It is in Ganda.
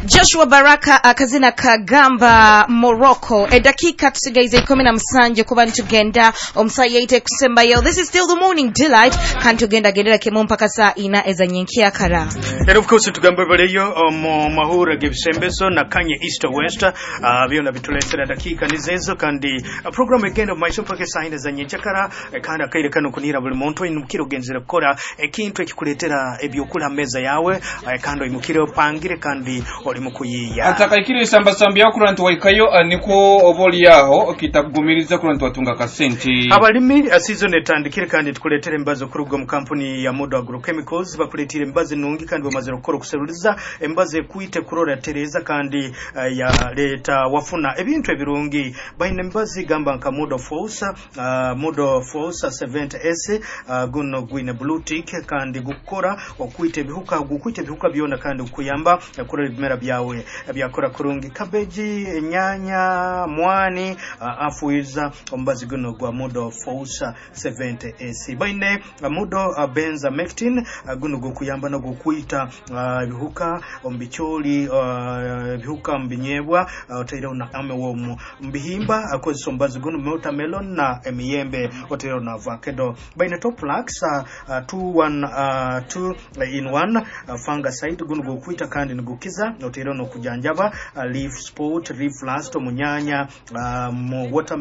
Joshua Baraka akazina kagamba Morocco edakika tusigaize 17 kuba ntugenda omusayeite kusembayo. This is still the morning delight kantugenda gendera kemo mpaka saa ina ezanyenkia kara. And of course tugambe baleyo mahura gebisembeso na kanye east west byona bitulesera dakika nizezo kandi program egenda maiso mpaka saa ina ezanyenkia kara kandi akaire kano kunira buli muntu inukiro genzera kora ekintu ekikuletera ebyokula meza yawe kandi imukire pangire kandi oli mukuyiya ataka ikiri sambasambya kurantu waikayo niko oboli yaho kitagumiriza kurantu watunga kasenti abalimi season etandikire kandi tukuletere embazo kurugwa mu company ya Modo Agrochemicals bakuletire embazo nungi kandi bamaze gukora kuseruliza embazo kuite kurora tereza kandi ya leta wafuna ebintu ebirungi bayine embazo gamba nka Modo Force 70S guno gwine blue tick kandi gukora okuite bihuka byona kandi ukuyamba kurora ibimera byawe byakora kurungi cabbage nyanya mwani afuiza ombazi guno gwa Modo Force 70S bayine Modo benzamectin guno gukuyamba no gukuita bihuka ombicholi bihuka mbinyebwa otero na amewomu mbihimba akozi ombazi guno watermelon na emiyembe otero na avocado bayine Toplax 2 in 1 fungicide guno gukuita kandi ngukiza otero no kujanjaba leaf spot leaf blast munyanya water